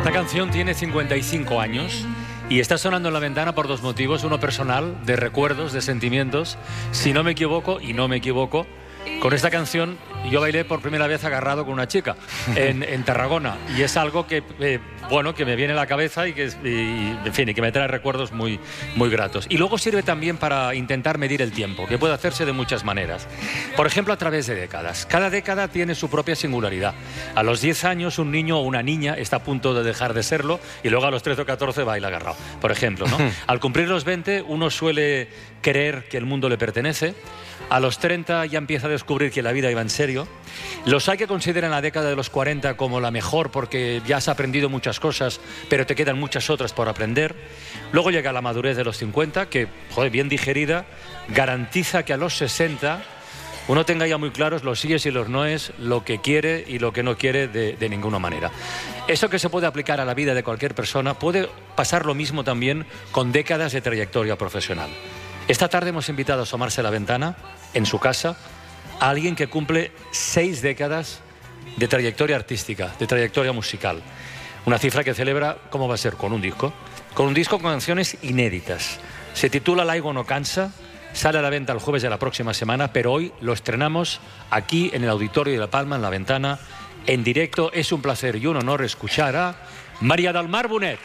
Esta canción tiene 55 años y está sonando en la ventana por dos motivos. Uno personal, de recuerdos, de sentimientos. Si no me equivoco, y no me equivoco, con esta canción yo bailé por primera vez agarrado con una chica en Tarragona. Y es algo que, bueno, que me viene a la cabeza y que, en fin, y que me trae recuerdos muy, muy gratos. Y luego sirve también para intentar medir el tiempo, que puede hacerse de muchas maneras. Por ejemplo, a través de décadas. Cada década tiene su propia singularidad. A los 10 años un niño o una niña está a punto de dejar de serlo y luego a los 13 o 14 baila agarrado, por ejemplo, ¿no? Al cumplir los 20 uno suele creer que el mundo le pertenece. A los 30 ya empieza a descubrir que la vida iba en serio. Los hay que consideran la década de los 40 como la mejor porque ya has aprendido muchas cosas, pero te quedan muchas otras por aprender. Luego llega la madurez de los 50, que, joder, bien digerida, garantiza que a los 60 uno tenga ya muy claros los síes y los noes, lo que quiere y lo que no quiere de ninguna manera. Eso que se puede aplicar a la vida de cualquier persona puede pasar lo mismo también con décadas de trayectoria profesional. Esta tarde hemos invitado a asomarse a la ventana, en su casa, a alguien que cumple 6 décadas de trayectoria artística, de trayectoria musical. Una cifra que celebra, ¿cómo va a ser? Con un disco con canciones inéditas. Se titula Laigo no cansa, sale a la venta el jueves de la próxima semana, pero hoy lo estrenamos aquí en el Auditorio de La Palma, en La Ventana, en directo. Es un placer y un honor escuchar a María del Mar Bonet.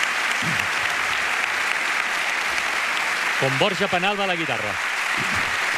Con Borja Penalba a la guitarra.